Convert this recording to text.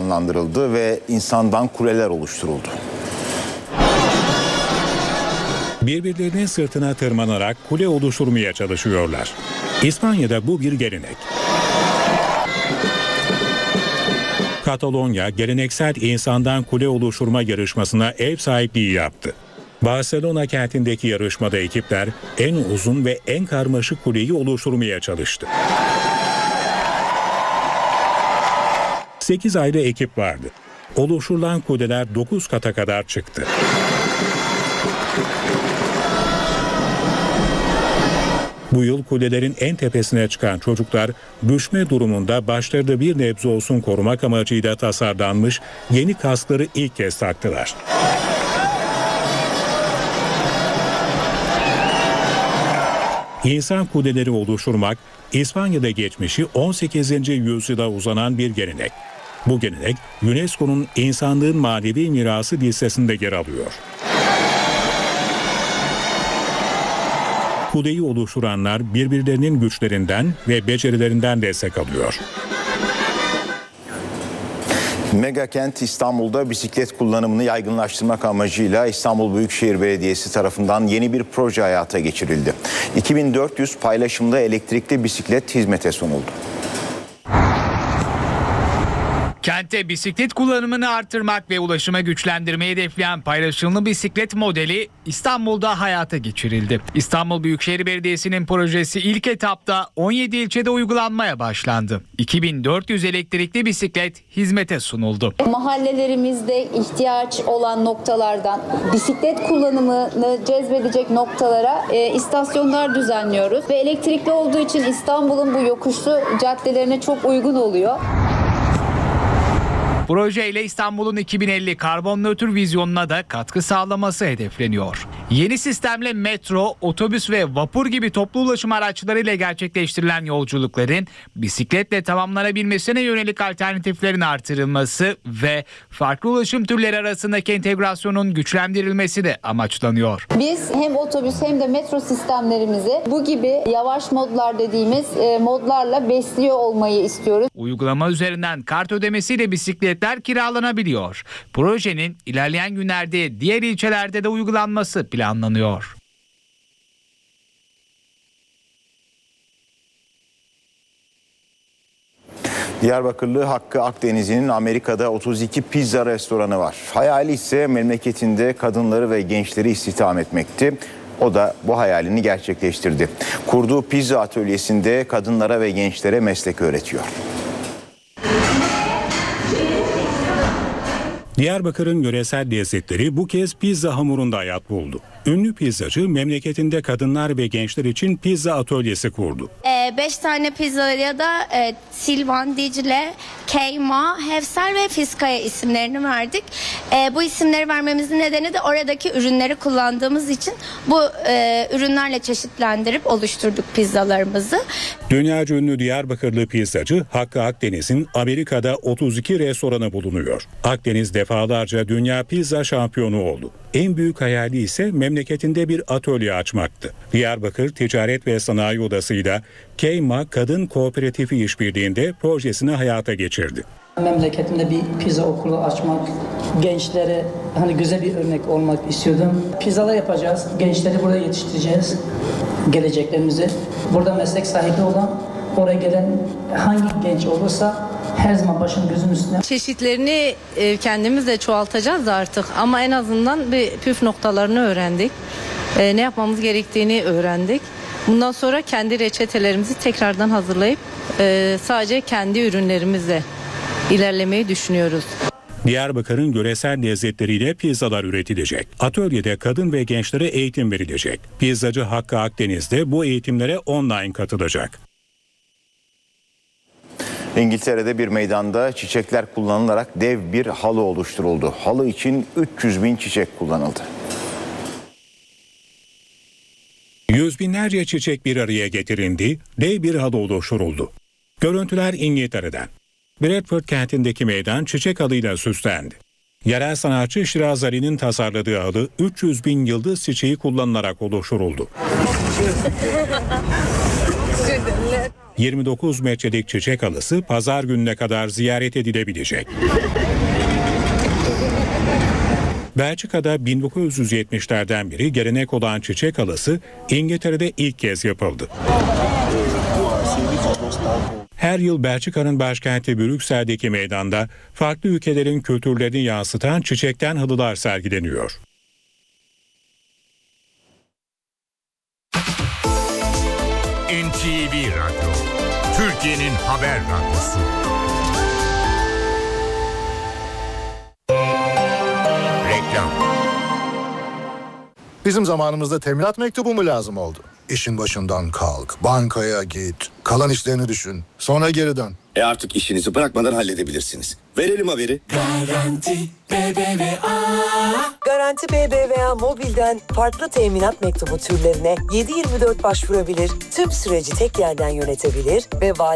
canlandırıldı ve insandan kuleler oluşturuldu. Birbirlerinin sırtına tırmanarak kule oluşturmaya çalışıyorlar. İspanya'da bu bir gelenek. Katalonya geleneksel insandan kule oluşturma yarışmasına ev sahipliği yaptı. Barcelona kentindeki yarışmada ekipler en uzun ve en karmaşık kuleyi oluşturmaya çalıştı. 8 ayrı ekip vardı. Oluşturulan kuleler 9 kata kadar çıktı. Bu yıl kulelerin en tepesine çıkan çocuklar düşme durumunda başlarında bir nebze olsun korumak amacıyla tasarlanmış yeni kaskları ilk kez taktılar. İnsan kuleleri oluşturmak İspanya'da geçmişi 18. yüzyıla uzanan bir gelenek. Bu gelenek UNESCO'nun insanlığın manevi mirası listesinde yer alıyor. Kuleyi oluşturanlar birbirlerinin güçlerinden ve becerilerinden destek alıyor. Mega kent İstanbul'da bisiklet kullanımını yaygınlaştırmak amacıyla İstanbul Büyükşehir Belediyesi tarafından yeni bir proje hayata geçirildi. 2400 paylaşımlı elektrikli bisiklet hizmete sunuldu. Kentte bisiklet kullanımını artırmak ve ulaşıma güçlendirmeyi hedefleyen paylaşımlı bisiklet modeli İstanbul'da hayata geçirildi. İstanbul Büyükşehir Belediyesi'nin projesi ilk etapta 17 ilçede uygulanmaya başlandı. 2400 elektrikli bisiklet hizmete sunuldu. Mahallelerimizde ihtiyaç olan noktalardan bisiklet kullanımını cezbedecek noktalara istasyonlar düzenliyoruz. Ve elektrikli olduğu için İstanbul'un bu yokuşlu caddelerine çok uygun oluyor. Projeyle İstanbul'un 2050 karbon nötr vizyonuna da katkı sağlaması hedefleniyor. Yeni sistemle metro, otobüs ve vapur gibi toplu ulaşım araçlarıyla gerçekleştirilen yolculukların bisikletle tamamlanabilmesine yönelik alternatiflerin artırılması ve farklı ulaşım türleri arasındaki entegrasyonun güçlendirilmesi de amaçlanıyor. Biz hem otobüs hem de metro sistemlerimizi bu gibi yavaş modlar dediğimiz modlarla besliyor olmayı istiyoruz. Uygulama üzerinden kart ödemesiyle bisikletler kiralanabiliyor. Projenin ilerleyen günlerde diğer ilçelerde de uygulanması planlanıyor. Diyarbakırlı Hakkı Akdeniz'in Amerika'da 32 pizza restoranı var. Hayali ise memleketinde kadınları ve gençleri istihdam etmekti. O da bu hayalini gerçekleştirdi. Kurduğu pizza atölyesinde kadınlara ve gençlere meslek öğretiyor. Diyarbakır'ın yöresel lezzetleri bu kez pizza hamurunda hayat buldu. Ünlü pizzacı memleketinde kadınlar ve gençler için pizza atölyesi kurdu. 5 tane pizzalıya da Silvan, Dicle, Keyma, Hevser ve Fiskaya isimlerini verdik. Bu isimleri vermemizin nedeni de oradaki ürünleri kullandığımız için bu ürünlerle çeşitlendirip oluşturduk pizzalarımızı. Dünyaca ünlü Diyarbakırlı pizzacı Hakkı Akdeniz'in Amerika'da 32 restoranı bulunuyor. Akdeniz defalarca dünya pizza şampiyonu oldu. En büyük hayali ise memleketinde bir atölye açmaktı. Diyarbakır Ticaret ve Sanayi Odası'yla Keyma Kadın Kooperatifi işbirliğinde projesini hayata geçirdi. Memleketimde bir pizza okulu açmak, gençlere güzel bir örnek olmak istiyordum. Pizzalar yapacağız, gençleri burada yetiştireceğiz, geleceklerimizi. Burada meslek sahibi olan, oraya gelen hangi genç olursa her zaman başım gözüm üstüne. Çeşitlerini kendimiz de çoğaltacağız artık ama en azından bir püf noktalarını öğrendik. Ne yapmamız gerektiğini öğrendik. Bundan sonra kendi reçetelerimizi tekrardan hazırlayıp sadece kendi ürünlerimizle ilerlemeyi düşünüyoruz. Diyarbakır'ın yöresel lezzetleriyle pizzalar üretilecek. Atölyede kadın ve gençlere eğitim verilecek. Pizzacı Hakkı Akdeniz de bu eğitimlere online katılacak. İngiltere'de bir meydanda çiçekler kullanılarak dev bir halı oluşturuldu. Halı için 300 bin çiçek kullanıldı. Yüz binlerce çiçek bir araya getirildi, dev bir halı oluşturuldu. Görüntüler İngiltere'den. Bradford kentindeki meydan çiçek halıyla süslendi. Yerel sanatçı Şiraz Ali'nin tasarladığı halı 300 bin yıldız çiçeği kullanılarak oluşturuldu. 29 metrelik çiçek halısı pazar gününe kadar ziyaret edilebilecek. Belçika'da 1970'lerden beri gelenek olan çiçek halısı İngiltere'de ilk kez yapıldı. Her yıl Belçika'nın başkenti Brüksel'deki meydanda farklı ülkelerin kültürlerini yansıtan çiçekten halılar sergileniyor. NTV Radyo, Türkiye'nin haber radyosu. Reklam. Bizim zamanımızda teminat mektubu mu lazım oldu? İşin başından kalk, bankaya git, kalan işlerini düşün, sonra geri dön. Artık işinizi bırakmadan halledebilirsiniz. Verelim haberi. Garanti BBVA. Garanti BBVA Mobil'den farklı teminat mektubu türlerine 7/24 başvurabilir, tüm süreci tek yerden yönetebilir ve